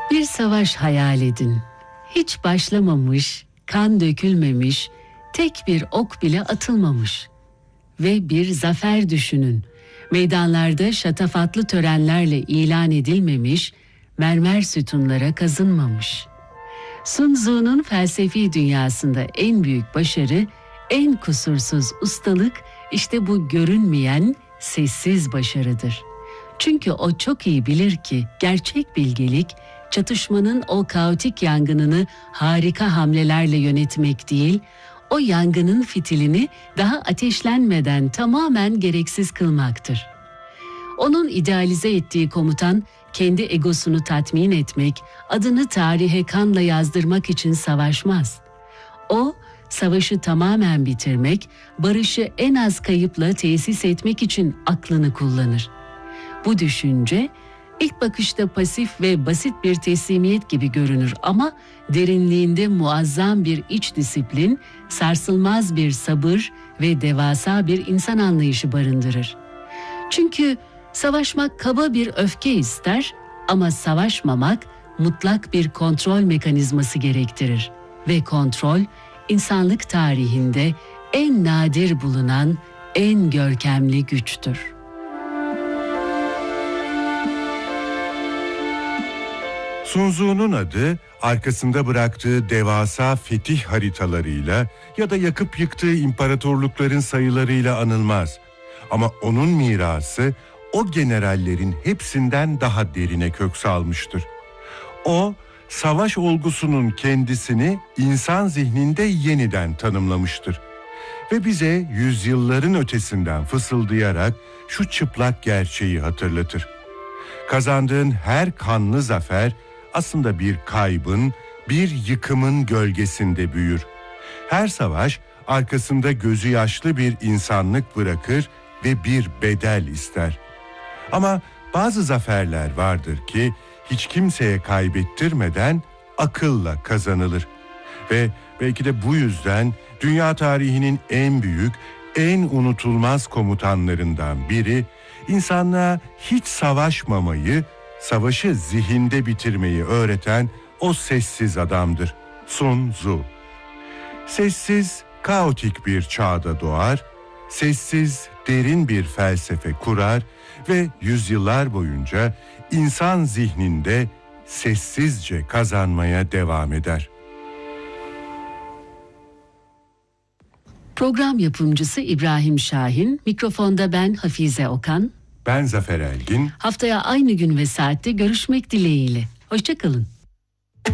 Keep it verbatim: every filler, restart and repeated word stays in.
Bir savaş hayal edin. Hiç başlamamış, kan dökülmemiş, tek bir ok bile atılmamış. Ve bir zafer düşünün. Meydanlarda şatafatlı törenlerle ilan edilmemiş, mermer sütunlara kazınmamış. Sun Tzu'nun felsefi dünyasında en büyük başarı, en kusursuz ustalık işte bu görünmeyen, sessiz başarıdır. Çünkü o çok iyi bilir ki gerçek bilgelik, çatışmanın o kaotik yangınını harika hamlelerle yönetmek değil, o yangının fitilini daha ateşlenmeden tamamen gereksiz kılmaktır. Onun idealize ettiği komutan, kendi egosunu tatmin etmek, adını tarihe kanla yazdırmak için savaşmaz. O, savaşı tamamen bitirmek, barışı en az kayıpla tesis etmek için aklını kullanır. Bu düşünce, ilk bakışta pasif ve basit bir teslimiyet gibi görünür ama derinliğinde muazzam bir iç disiplin, sarsılmaz bir sabır ve devasa bir insan anlayışı barındırır. Çünkü savaşmak kaba bir öfke ister ama savaşmamak mutlak bir kontrol mekanizması gerektirir. Ve kontrol, insanlık tarihinde en nadir bulunan en görkemli güçtür. Sun Tzu'nun adı arkasında bıraktığı devasa fetih haritalarıyla ya da yakıp yıktığı imparatorlukların sayılarıyla anılmaz. Ama onun mirası o generallerin hepsinden daha derine kök salmıştır. O, savaş olgusunun kendisini insan zihninde yeniden tanımlamıştır. Ve bize yüzyılların ötesinden fısıldayarak şu çıplak gerçeği hatırlatır. Kazandığın her kanlı zafer aslında bir kaybın, bir yıkımın gölgesinde büyür. Her savaş arkasında gözü yaşlı bir insanlık bırakır ve bir bedel ister. Ama bazı zaferler vardır ki hiç kimseye kaybettirmeden akılla kazanılır. Ve belki de bu yüzden dünya tarihinin en büyük, en unutulmaz komutanlarından biri, insanlığa hiç savaşmamayı, savaşı zihinde bitirmeyi öğreten o sessiz adamdır. Sun Tzu. Sessiz, kaotik bir çağda doğar, sessiz, derin bir felsefe kurar ve yüzyıllar boyunca insan zihninde sessizce kazanmaya devam eder. Program yapımcısı İbrahim Şahin, mikrofonda ben Hafize Okan. Ben Zafer Elgin. Haftaya aynı gün ve saatte görüşmek dileğiyle. Hoşça kalın.